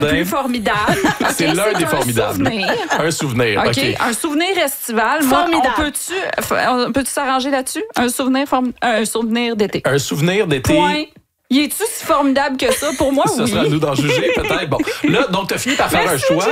plus formidable. Okay, c'est l'un des formidables. Un souvenir. OK. Un souvenir estival. Formidable. Moi, on peut-tu s'arranger là-dessus? Un souvenir d'été. Un souvenir d'été. Point. Y est-tu si formidable que ça? Pour moi, ça oui. sera à nous d'en juger, peut-être. Bon, là, donc, tu as fini par faire un choix.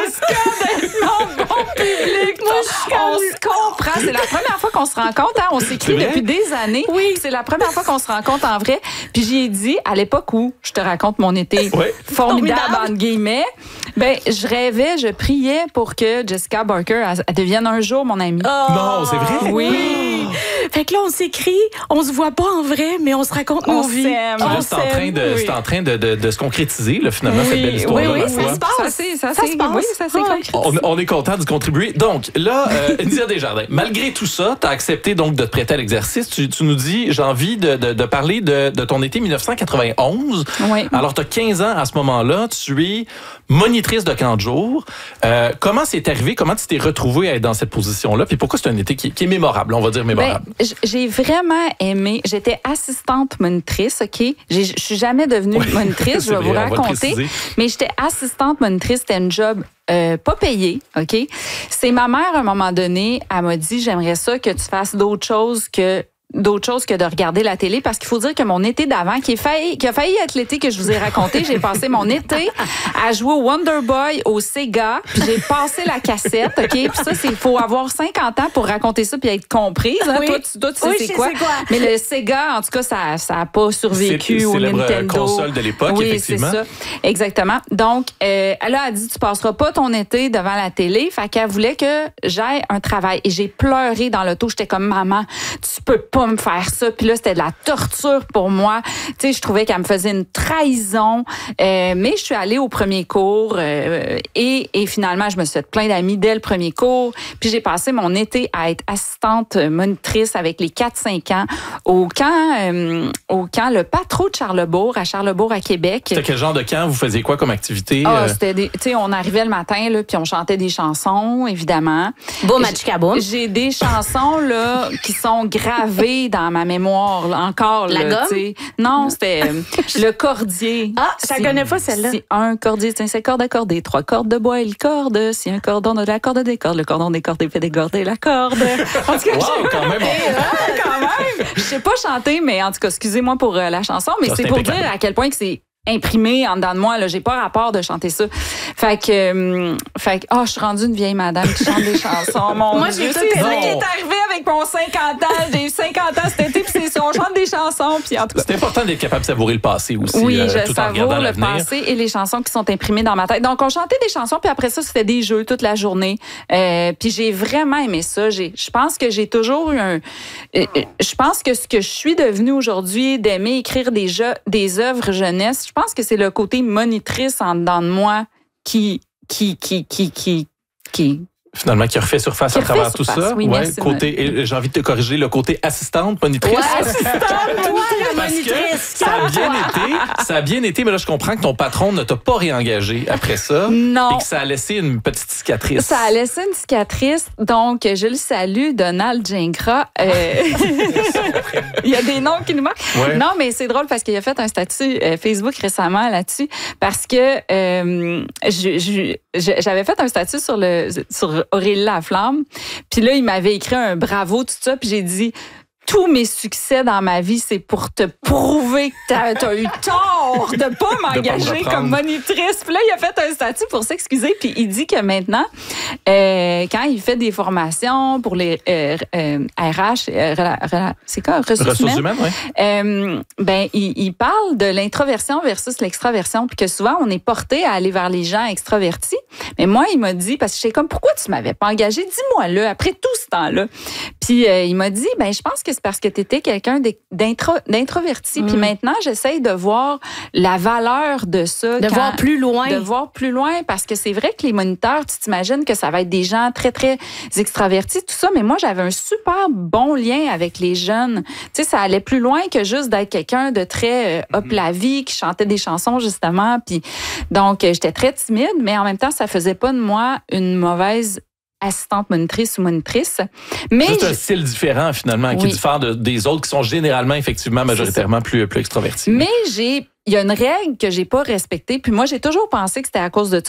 Mon bon public, on se comprend. C'est la première fois qu'on se rencontre. Hein? On s'écrit depuis des années. Oui. C'est la première fois qu'on se rencontre en vrai. Puis j'y ai dit, à l'époque où je te raconte mon été formidable, entre guillemets, ben, je rêvais, je priais pour que Jessica Barker elle devienne un jour mon amie. Oh. Non, c'est vrai? Oui. Fait que là, on s'écrit, on se voit pas en vrai, mais on se raconte nos vies. S'aime. Là, c'est en train de se concrétiser, là, finalement, cette belle histoire-là. Oui, ma foi. ça se passe. Ça se passe. Oui, ça s'est concrétisé. On est content d'y contribuer. Donc, là, Nia Desjardins, malgré tout ça, tu as accepté donc de te prêter à l'exercice. Tu nous dis, j'ai envie de parler de ton été 1991. Oui. Alors, tu as 15 ans à ce moment-là. Tu es monitrice de camp de jour. Comment c'est arrivé? Comment tu t'es retrouvée à être dans cette position-là? Puis pourquoi c'est un été qui est mémorable? On va dire mémorable. Ben, j'ai vraiment aimé. J'étais assistante monitrice, OK? Je suis jamais devenue monitrice, je vais vous raconter. Mais j'étais assistante monitrice, c'était un job pas payé, OK? C'est ma mère, à un moment donné, elle m'a dit, j'aimerais ça que tu fasses d'autres choses que de regarder la télé, parce qu'il faut dire que mon été d'avant, qui a failli être l'été que je vous ai raconté, j'ai passé mon été à jouer au Wonder Boy au Sega, puis j'ai passé la cassette, OK? Puis ça, il faut avoir 50 ans pour raconter ça puis être comprise. Hein? Oui. Toi, tu sais c'est quoi? Mais le Sega, en tout cas, ça a pas survécu au Nintendo. Console de l'époque, oui, effectivement. C'est ça. Exactement. Donc, elle a dit, tu passeras pas ton été devant la télé. Fait qu'elle voulait que j'aille un travail. Et j'ai pleuré dans l'auto. J'étais comme, maman, tu peux pas me faire ça. Puis là, c'était de la torture pour moi. Tu sais, je trouvais qu'elle me faisait une trahison. Mais je suis allée au premier cours et finalement, je me suis fait plein d'amis dès le premier cours. Puis j'ai passé mon été à être assistante monitrice avec les 4-5 ans au camp Le Patro de Charlebourg, à Charlebourg, à Québec. C'était quel genre de camp? Vous faisiez quoi comme activité? C'était tu sais, on arrivait le matin, là, puis on chantait des chansons, évidemment. Boum, boum. J'ai des chansons, là, qui sont gravées dans ma mémoire, là, encore, La là, gomme? t'sais. Non, c'était le cordier. Ah, je la connais pas, celle-là. Si un cordier tient 5 cordes accordées, 3 cordes de bois et le corde. Si un cordon de la corde décorde, le cordon décordé fait décorder la corde. En tout cas, quand même. quand même. Je sais pas chanter, mais en tout cas, excusez-moi pour la chanson, mais c'est pour dire à quel point que c'est imprimé en dedans de moi. Là, j'ai pas rapport de chanter ça. Fait que je suis rendue une vieille madame qui chante des chansons. Moi, Dieu, j'ai tout c'est ça aimé. qui est arrivé avec mon 50 ans. J'ai eu 50 ans cet été, puis c'est ça, on chante des chansons. Puis en tout cas, c'est important d'être capable de savourer le passé aussi. Oui, je tout en regardant savoure le l'avenir. passé et les chansons qui sont imprimées dans ma tête. Donc, on chantait des chansons, puis après ça, c'était des jeux toute la journée. Puis j'ai vraiment aimé ça. Je pense que j'ai toujours eu je pense que ce que je suis devenue aujourd'hui, d'aimer écrire des œuvres jeunesse, je pense que c'est le côté monitrice en dedans de moi qui Finalement, qui refait surface à travers tout ça. Oui, ouais, merci, et j'ai envie de te corriger, le côté assistante, monitrice. Ouais, assistante, toi, la Parce que monitrice. ça a bien été, mais là, je comprends que ton patron ne t'a pas réengagé après ça. Non. Et que ça a laissé une petite cicatrice. Ça a laissé une cicatrice. Donc, je le salue, Donald Gingras. Il y a des noms qui nous manquent. Ouais. Non, mais c'est drôle parce qu'il a fait un statut Facebook récemment là-dessus parce que j'avais fait un statut sur Aurélie Laflamme. Puis là, il m'avait écrit un bravo, tout ça. Puis j'ai dit, tous mes succès dans ma vie, c'est pour te prouver que t'as eu tort de pas m'engager comme monitrice. Puis là, il a fait un statut pour s'excuser. Puis il dit que maintenant, quand il fait des formations pour les RH, c'est quoi? Ressources humaines, oui. Ben, il parle de l'introversion versus l'extraversion. Puis que souvent, on est porté à aller vers les gens extravertis. Mais moi, il m'a dit, parce que j'étais comme, pourquoi tu m'avais pas engagé? Dis-moi-le, après tout ce temps-là. Puis il m'a dit, ben, je pense que c'est parce que tu étais quelqu'un d'introverti. Puis maintenant, j'essaye de voir la valeur de ça. De voir plus loin. De voir plus loin, parce que c'est vrai que les moniteurs, tu t'imagines que ça va être des gens très, très extravertis, tout ça. Mais moi, j'avais un super bon lien avec les jeunes. Tu sais, ça allait plus loin que juste d'être quelqu'un de très hop la vie, qui chantait des chansons, justement. Puis donc, j'étais très timide, mais en même temps, ça faisait pas de moi une mauvaise assistante monitrice ou monitrice. Mais c'est un style différent, finalement, qui diffère des autres qui sont généralement, effectivement, majoritairement plus extrovertis. Mais il y a une règle que j'ai pas respectée, puis moi, j'ai toujours pensé que c'était à cause de ça.